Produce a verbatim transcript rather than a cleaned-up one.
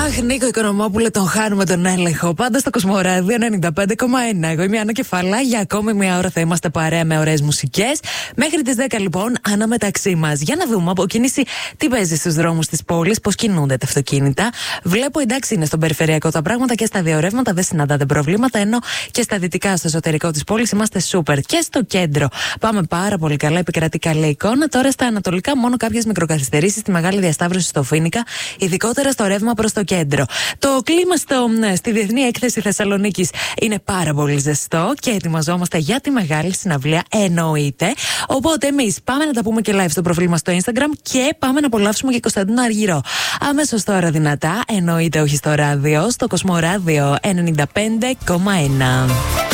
Αχ, Νίκο Οικονομόπουλε, τον χάνουμε τον έλεγχο. Πάντα στο Κοσμοράδιο ενενήντα πέντε κόμμα ένα. Εγώ είμαι η Άννα Κεφαλά. Για ακόμη μία ώρα θα είμαστε παρέα με ωραίες μουσικές. Μέχρι τις δέκα λοιπόν, αναμεταξύ μας. Για να δούμε από κίνηση τι παίζει στους δρόμους της πόλης, πώς κινούνται τα αυτοκίνητα. Βλέπω εντάξει είναι στον περιφερειακό τα πράγματα και στα δύο ρεύματα δεν συναντάτε προβλήματα. Ενώ και στα δυτικά, στο εσωτερικό της πόλης είμαστε σούπερ. Και στο κέντρο πάμε πάρα πολύ καλά, επικρατεί καλή εικόνα. Τώρα στα ανατολικά μόνο κάποιες μικροκαθυστερήσεις στη μεγάλη διασταύρωση στο Φοίνικα, ειδικότερα στο ρεύμα προς το κέντρο. Το κλίμα στο, στη Διεθνή Έκθεση Θεσσαλονίκης είναι πάρα πολύ ζεστό και ετοιμαζόμαστε για τη μεγάλη συναυλία, εννοείται. Οπότε εμείς πάμε να τα πούμε και live στο προφίλ μας στο Instagram και πάμε να απολαύσουμε και Κωνσταντίνο Αργυρό. Αμέσως τώρα δυνατά, εννοείται όχι στο ράδιο, στο Κοσμοράδιο ενενήντα πέντε κόμμα ένα.